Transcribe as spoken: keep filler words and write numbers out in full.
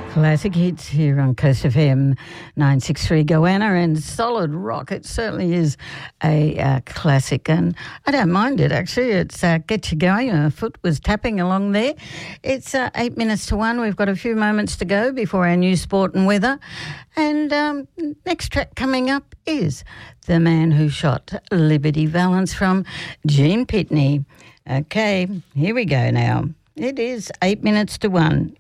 Classic hits here on Coast F M nine sixty-three Goanna, and Solid Rock. It certainly is a uh, classic, and I don't mind it actually. It's uh, get you going. My foot was tapping along there. It's uh, eight minutes to one. We've got a few moments to go before our new sport and weather. And um, next track coming up is The Man Who Shot Liberty Valance from Gene Pitney. Okay, here we go now. It is eight minutes to one.